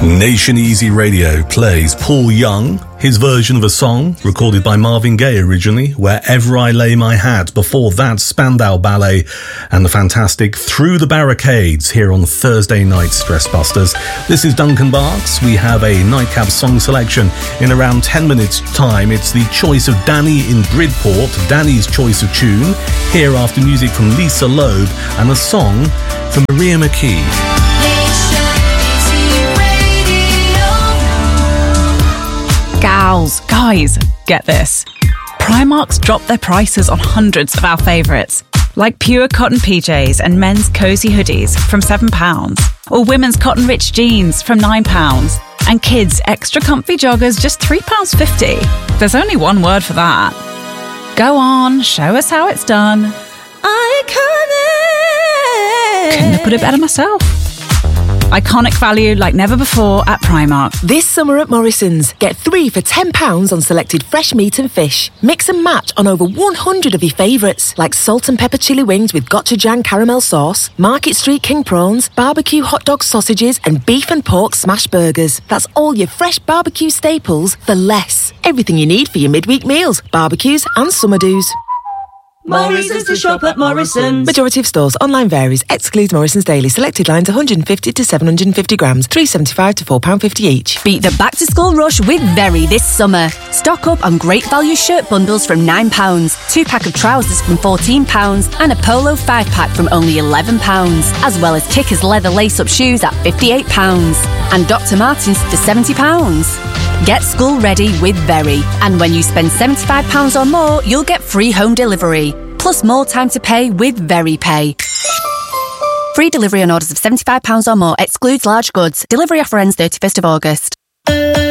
Nation Easy Radio plays Paul Young, his version of a song recorded by Marvin Gaye originally, Wherever I Lay My Hat. Before that, Spandau Ballet and the fantastic Through the Barricades here on Thursday night Stress Busters. This is Duncan Barks. We have a nightcap song selection in around 10 minutes time. It's the choice of Danny in Bridport, Danny's choice of tune, here after music from Lisa Loeb and a song from Maria McKee. Gals, guys, get this. Primark's dropped their prices on hundreds of our favourites, like pure cotton PJs and men's cosy hoodies from £7, or women's cotton rich jeans from £9, and kids' extra comfy joggers just £3.50. There's only one word for that. Go on, show us how it's done. Iconic! Couldn't have put it better myself. Iconic value like never before at Primark. This summer at Morrison's, get 3 for £10 on selected fresh meat and fish. Mix and match on over 100 of your favourites, like salt and pepper chili wings with gochujang caramel sauce, Market Street king prawns, barbecue hot dog sausages, and beef and pork smash burgers. That's all your fresh barbecue staples for less. Everything you need for your midweek meals, barbecues and summer do's. Morrison's to shop at Morrison's. Majority of stores. Online varies. Excludes Morrison's Daily. Selected lines 150 to 750 grams. £3.75 to £4.50 each. Beat the back-to-school rush with Very this summer. Stock up on great value shirt bundles from £9, 2-pack of trousers from £14 and a polo 5-pack from only £11, as well as Kickers leather lace-up shoes at £58 and Dr. Martens for £70. Get school ready with Very, and when you spend £75 or more, you'll get free home delivery, plus more time to pay with Very Pay. Free delivery on orders of £75 or more excludes large goods. Delivery offer ends 31st of August.